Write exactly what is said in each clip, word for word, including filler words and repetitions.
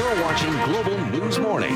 You're watching Global News Morning.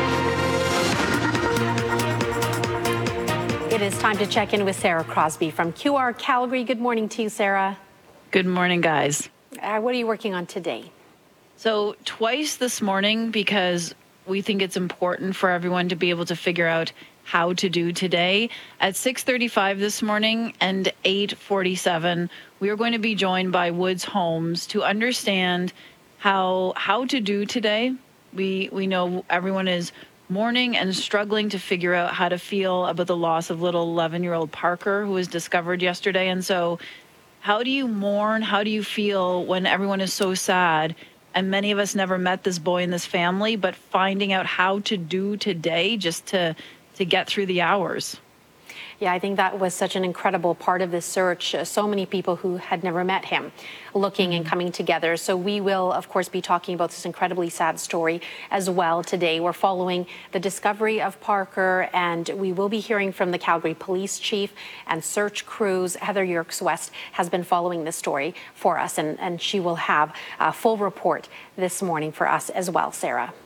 It is time to check in with Sarah Crosby from Q R Calgary. Good morning to you, Sarah. Good morning, guys. Uh, what are you working on today? So twice this morning, because we think it's important for everyone to be able to figure out how to do today. At six thirty-five this morning and eight forty-seven, we are going to be joined by Woods Homes to understand how how to do today. We we know everyone is mourning and struggling to figure out how to feel about the loss of little eleven-year-old Parker, who was discovered yesterday. And so how do you mourn? How do you feel when everyone is so sad? And many of us never met this boy and this family, but finding out how to do today just to to get through the hours. Yeah, I think that was such an incredible part of this search. Uh, so many people who had never met him looking and coming together. So we will, of course, be talking about this incredibly sad story as well today. We're following the discovery of Parker, and we will be hearing from the Calgary Police Chief and search crews. Heather Yerkes West has been following this story for us, and, and she will have a full report this morning for us as well, Sarah.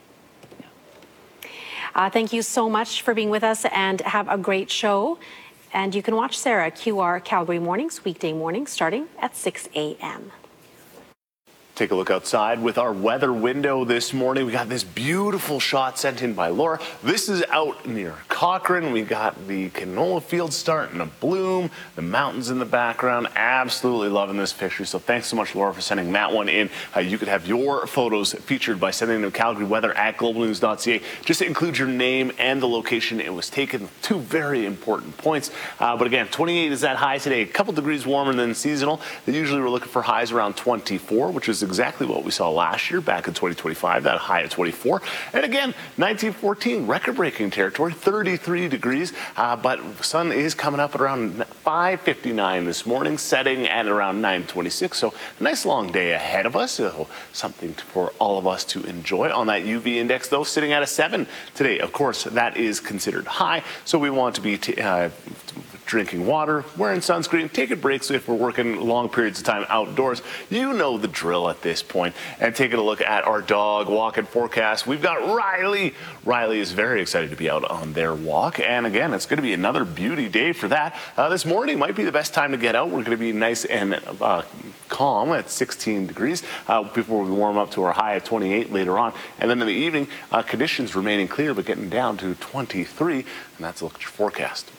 Uh, thank you so much for being with us, and have a great show. And you can watch Sarah Q R Calgary Mornings, weekday mornings, starting at six a m Take a look outside with our weather window this morning. We got this beautiful shot sent in by Laura. This is out near Cochrane. We got the canola fields starting to bloom, the mountains in the background. Absolutely loving this picture. So thanks so much, Laura, for sending that one in. Uh, you could have your photos featured by sending them to Calgary Weather at global news dot c a. Just to include your name and the location it was taken. Two very important points. Uh, but again, twenty-eight is that high today. A couple degrees warmer than seasonal. Usually we're looking for highs around twenty-four, which is exactly what we saw last year back in twenty twenty-five, that high at twenty-four. And again, nineteen fourteen, record-breaking territory, thirty-three degrees, uh, but sun is coming up at around five fifty-nine this morning, setting at around nine twenty-six. So a nice long day ahead of us. So something for all of us to enjoy. On that U V index, though, sitting at a seven today. Of course, that is considered high, so we want to be t uh, drinking water, wearing sunscreen, taking breaks if we're working long periods of time outdoors. You know the drill at this point. And taking a look at our dog walk and forecast, we've got Riley. Riley is very excited to be out on their walk. And again, it's going to be another beauty day for that. Uh, this morning might be the best time to get out. We're going to be nice and uh, calm at sixteen degrees uh, before we warm up to our high of twenty-eight later on. And then in the evening, uh, conditions remaining clear, but getting down to twenty-three. And that's a look at your forecast.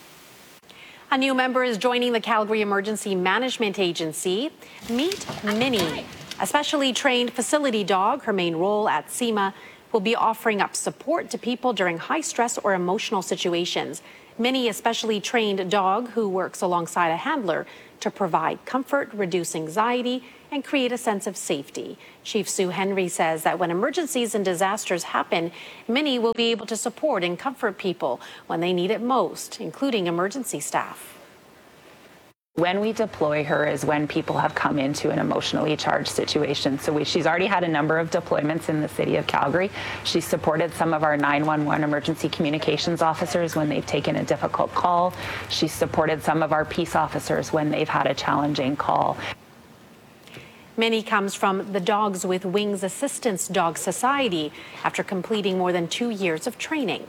A new member is joining the Calgary Emergency Management Agency. Meet Minnie, a specially trained facility dog. Her main role at C E M A will be offering up support to people during high stress or emotional situations. Minnie, a specially trained dog who works alongside a handler to provide comfort, reduce anxiety, and create a sense of safety. Chief Sue Henry says that when emergencies and disasters happen, Minnie will be able to support and comfort people when they need it most, including emergency staff. When we deploy her is when people have come into an emotionally charged situation. So we, she's already had a number of deployments in the city of Calgary. She's supported some of our nine one one emergency communications officers when they've taken a difficult call. She's supported some of our peace officers when they've had a challenging call. Minnie comes from the Dogs with Wings Assistance Dog Society after completing more than two years of training.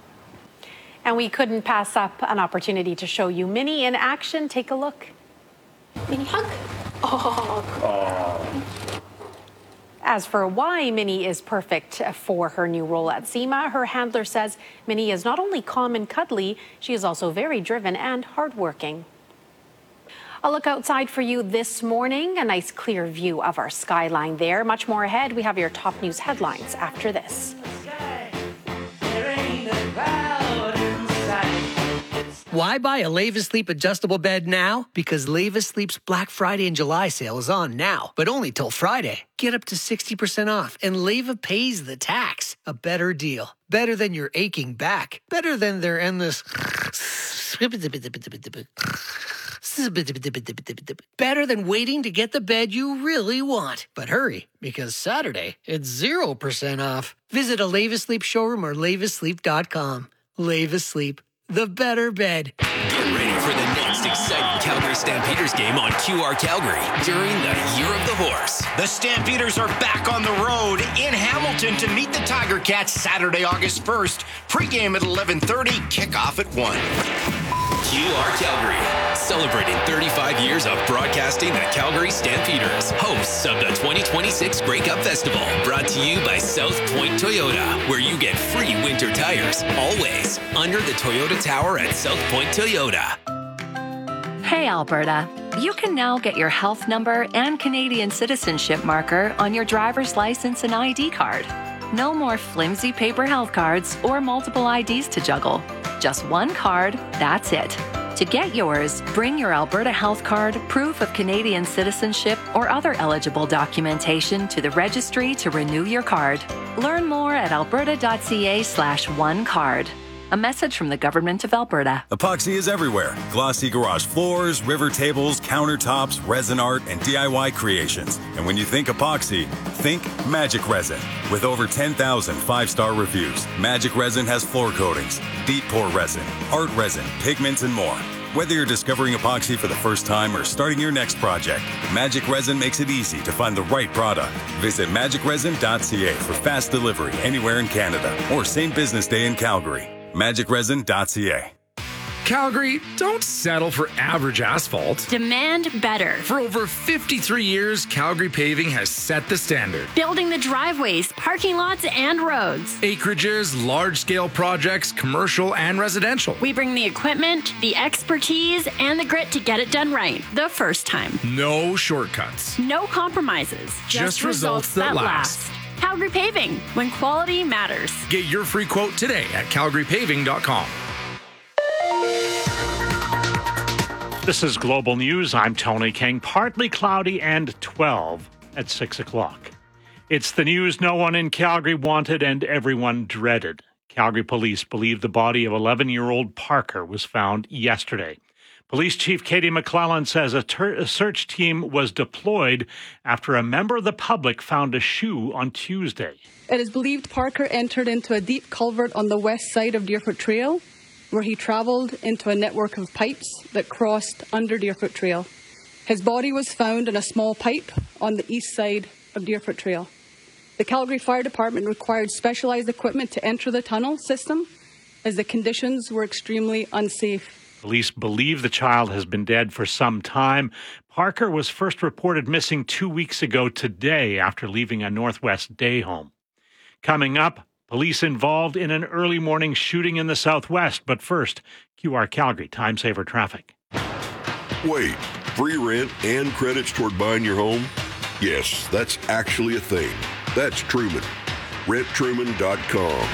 And we couldn't pass up an opportunity to show you Minnie in action. Take a look. Minnie hug. Oh. Oh. As for why Minnie is perfect for her new role at C E M A, her handler says Minnie is not only calm and cuddly, she is also very driven and hardworking. A look outside for you this morning. A nice clear view of our skyline there. Much more ahead. We have your top news headlines after this. Why buy a Leva Sleep adjustable bed now? Because Leva Sleep's Black Friday and July sale is on now, but only till Friday. Get up to sixty percent off, and Leva pays the tax. A better deal. Better than your aching back. Better than their endless... Better than waiting to get the bed you really want. But hurry, because Saturday, it's zero percent off. Visit a Leva Sleep showroom or leva sleep dot com. Leva Sleep. The better bed. Get ready for the next most exciting Calgary Stampeders game on Q R Calgary during the Year of the Horse. The Stampeders are back on the road in Hamilton to meet the Tiger Cats Saturday, August first. Pre-game at eleven thirty, kickoff at one. Q R Calgary, celebrating thirty-five years of broadcasting the Calgary Stampeders, hosts of the twenty twenty-six Grey Cup Festival, brought to you by South Point Toyota, where you get free winter tires, always, under the Toyota Tower at South Point Toyota. Hey, Alberta. You can now get your health number and Canadian citizenship marker on your driver's license and I D card. No more flimsy paper health cards or multiple I Ds to juggle. Just one card, that's it. To get yours, bring your Alberta Health Card, proof of Canadian citizenship, or other eligible documentation to the registry to renew your card. Learn more at alberta.ca slash one card. A message from the Government of Alberta. Epoxy is everywhere. Glossy garage floors, river tables, countertops, resin art, and D I Y creations. And when you think epoxy, think Magic Resin. With over ten thousand five-star reviews, Magic Resin has floor coatings, deep pour resin, art resin, pigments, and more. Whether you're discovering epoxy for the first time or starting your next project, Magic Resin makes it easy to find the right product. Visit magic resin dot c a for fast delivery anywhere in Canada or same business day in Calgary. magic resin dot c a. Calgary, don't settle for average asphalt. Demand better. For over fifty-three years, Calgary Paving has set the standard. Building the driveways, parking lots, and roads. Acreages, large-scale projects, commercial and residential. We bring the equipment, the expertise, and the grit to get it done right the first time. No shortcuts. No compromises. Just, Just results, results that, that last. last. Calgary Paving, when quality matters. Get your free quote today at calgary paving dot com. This is Global News. I'm Tony King. Partly cloudy and twelve at six o'clock. It's the news no one in Calgary wanted and everyone dreaded. Calgary police believe the body of eleven-year-old Parker was found yesterday. Police Chief Katie McClellan says a, ter- a search team was deployed after a member of the public found a shoe on Tuesday. It is believed Parker entered into a deep culvert on the west side of Deerfoot Trail, where he travelled into a network of pipes that crossed under Deerfoot Trail. His body was found in a small pipe on the east side of Deerfoot Trail. The Calgary Fire Department required specialised equipment to enter the tunnel system as the conditions were extremely unsafe. Police believe the child has been dead for some time. Parker was first reported missing two weeks ago today after leaving a Northwest day home. Coming up, police involved in an early morning shooting in the Southwest. But first, Q R Calgary Time Saver Traffic. Wait, free rent and credits toward buying your home? Yes, that's actually a thing. That's Truman. rent truman dot com.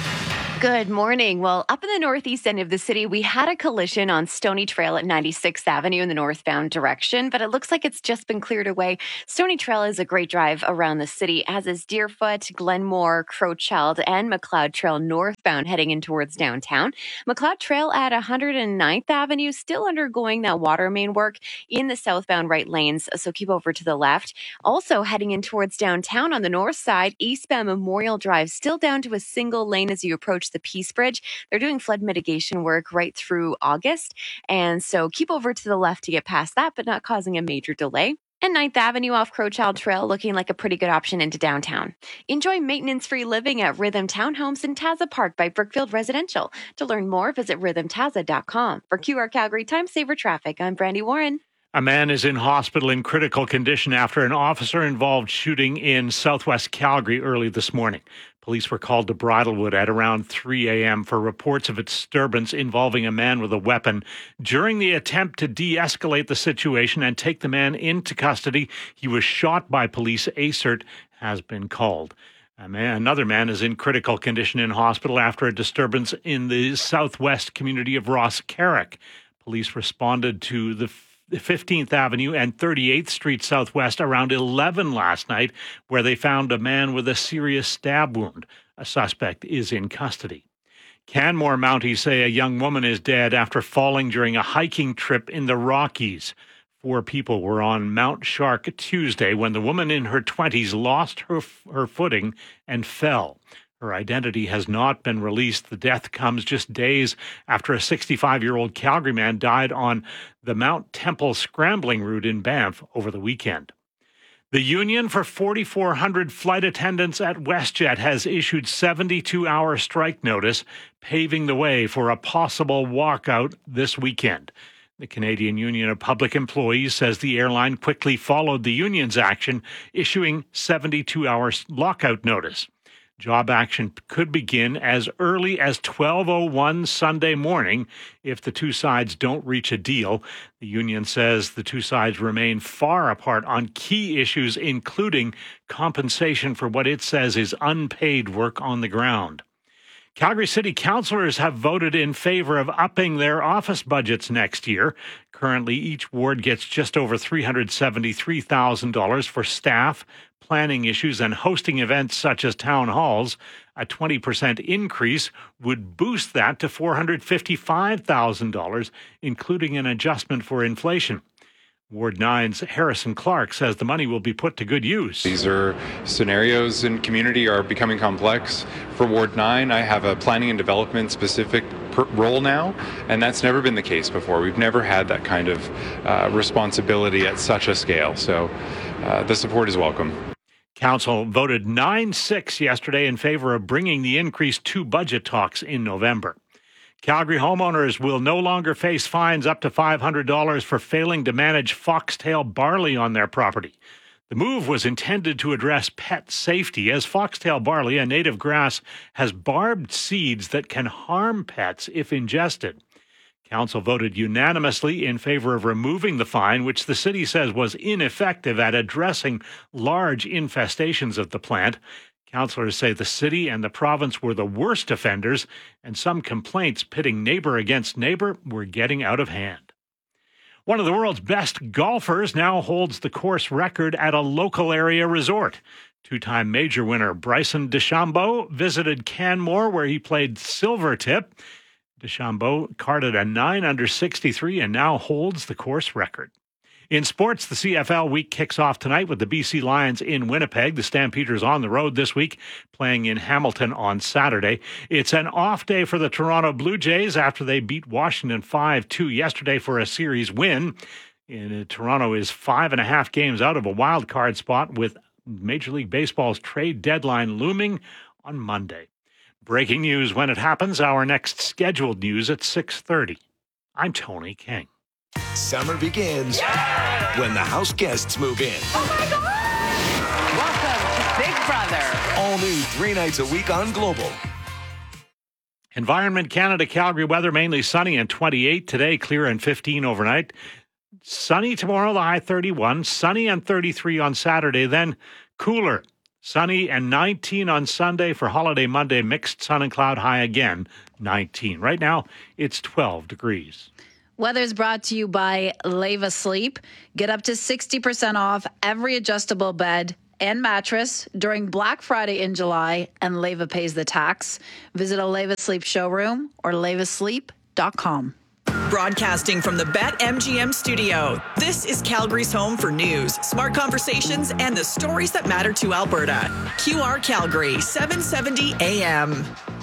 Good morning. Well, up in the northeast end of the city, we had a collision on Stony Trail at ninety-sixth Avenue in the northbound direction, but it looks like it's just been cleared away. Stony Trail is a great drive around the city, as is Deerfoot, Glenmore, Crowchild, and McLeod Trail northbound heading in towards downtown. McLeod Trail at one hundred ninth Avenue still undergoing that water main work in the southbound right lanes, so keep over to the left. Also heading in towards downtown on the north side, eastbound Memorial Drive still down to a single lane as you approach the Peace Bridge. They're doing flood mitigation work right through August, and so keep over to the left to get past that, but not causing a major delay. And ninth Avenue off Crowchild Trail looking like a pretty good option into downtown. Enjoy maintenance-free living at Rhythm Townhomes in Taza Park by Brookfield Residential. To learn more, visit rhythm taza dot com. For Q R Calgary Time Saver Traffic, I'm Brandy Warren. A man is in hospital in critical condition after an officer-involved shooting in southwest Calgary early this morning. Police were called to Bridlewood at around three a.m. for reports of a disturbance involving a man with a weapon. During the attempt to de-escalate the situation and take the man into custody, he was shot by police. A C E R T has been called. A man, another man is in critical condition in hospital after a disturbance in the southwest community of Ross Carrick. Police responded to the fifteenth Avenue and thirty-eighth Street Southwest around eleven last night, where they found a man with a serious stab wound. A suspect is in custody. Canmore Mounties say a young woman is dead after falling during a hiking trip in the Rockies. Four people were on Mount Shark Tuesday when the woman in her twenties lost her, her footing and fell. Her identity has not been released. The death comes just days after a sixty-five-year-old Calgary man died on the Mount Temple scrambling route in Banff over the weekend. The union for forty-four hundred flight attendants at WestJet has issued seventy-two hour strike notice, paving the way for a possible walkout this weekend. The Canadian Union of Public Employees says the airline quickly followed the union's action, issuing seventy-two hour lockout notice. Job action could begin as early as twelve oh one Sunday morning if the two sides don't reach a deal. The union says the two sides remain far apart on key issues, including compensation for what it says is unpaid work on the ground. Calgary City Councillors have voted in favor of upping their office budgets next year. Currently, each ward gets just over three hundred seventy-three thousand dollars for staff, planning issues, and hosting events such as town halls. A twenty percent increase would boost that to four hundred fifty-five thousand dollars, including an adjustment for inflation. Ward nine's Harrison Clark says the money will be put to good use. These are scenarios in community are becoming complex. For Ward nine, I have a planning and development specific per- role now, and that's never been the case before. We've never had that kind of uh, responsibility at such a scale, so uh, the support is welcome. Council voted nine six yesterday in favor of bringing the increase to budget talks in November. Calgary homeowners will no longer face fines up to five hundred dollars for failing to manage foxtail barley on their property. The move was intended to address pet safety, as foxtail barley, a native grass, has barbed seeds that can harm pets if ingested. Council voted unanimously in favor of removing the fine, which the city says was ineffective at addressing large infestations of the plant. Councillors say the city and the province were the worst offenders, and some complaints pitting neighbor against neighbor were getting out of hand. One of the world's best golfers now holds the course record at a local area resort. Two-time major winner Bryson DeChambeau visited Canmore, where he played silver tip. DeChambeau carded a nine under sixty-three and now holds the course record. In sports, the C F L week kicks off tonight with the B C Lions in Winnipeg. The Stampeders on the road this week, playing in Hamilton on Saturday. It's an off day for the Toronto Blue Jays after they beat Washington five two yesterday for a series win. In, uh, Toronto is five and a half games out of a wild card spot, with Major League Baseball's trade deadline looming on Monday. Breaking news when it happens. Our next scheduled news at six thirty. I'm Tony King. Summer begins yeah! when the house guests move in. Oh my God! Welcome to Big Brother. All new three nights a week on Global. Environment Canada Calgary weather, mainly sunny and twenty-eight today, clear and fifteen overnight. Sunny tomorrow, the high thirty-one. Sunny and thirty-three on Saturday, then cooler. Sunny and nineteen on Sunday. For holiday Monday, mixed sun and cloud, high again, nineteen. Right now, it's twelve degrees. Weather's brought to you by Leva Sleep. Get up to sixty percent off every adjustable bed and mattress during Black Friday in July, and Leva pays the tax. Visit a Leva Sleep showroom or leva sleep dot com. Broadcasting from the BetMGM studio, this is Calgary's home for news, smart conversations, and the stories that matter to Alberta. Q R Calgary, seven seventy A M.